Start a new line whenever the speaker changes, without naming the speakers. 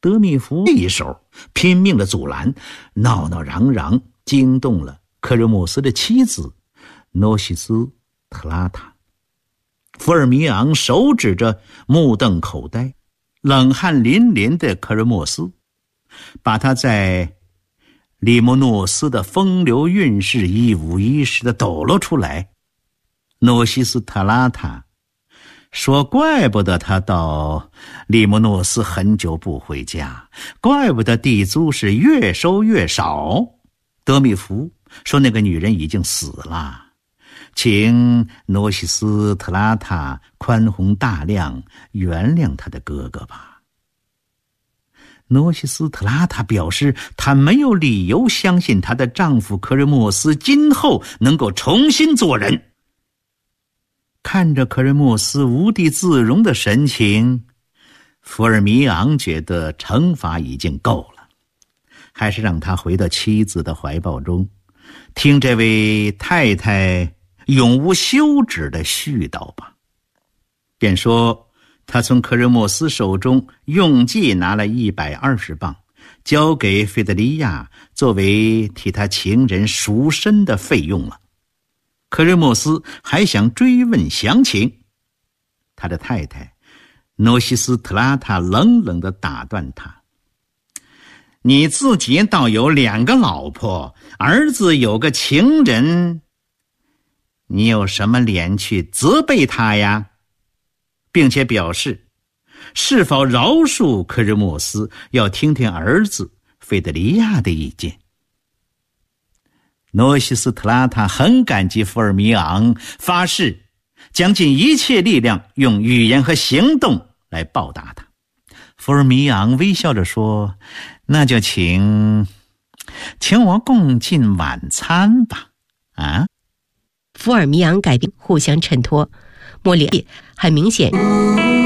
德米福一手拼命的阻拦，闹闹嚷嚷，惊动了克热莫斯的妻子诺西斯特拉塔。福尔米昂手指着目瞪口呆、冷汗淋淋的克热莫斯，把他在里莫诺斯的风流韵事一五一十地抖了出来。诺西斯特拉塔说，怪不得他到里莫诺斯很久不回家，怪不得地租是越收越少。德米福说那个女人已经死了，请诺西斯特拉塔宽宏大量，原谅他的哥哥吧。诺西斯特拉塔表示，她没有理由相信她的丈夫克热莫斯今后能够重新做人。看着克热莫斯无地自容的神情，福尔米昂觉得惩罚已经够了，还是让他回到妻子的怀抱中，听这位太太永无休止的絮叨吧。便说他从克热莫斯手中用计拿了120磅，交给费德利亚作为替他情人赎身的费用了。克热莫斯还想追问详情，他的太太诺西斯特拉塔冷冷地打断他：你自己倒有2个老婆，儿子有个情人，你有什么脸去责备他呀？并且表示是否饶恕克热莫斯要听听儿子费德利亚的意见。诺西斯特拉塔很感激福尔米昂，发誓将尽一切力量用语言和行动来报答他。福尔米昂微笑着说：那就请我共进晚餐吧。啊！
福尔米昂改变，互相衬托，莫里很明显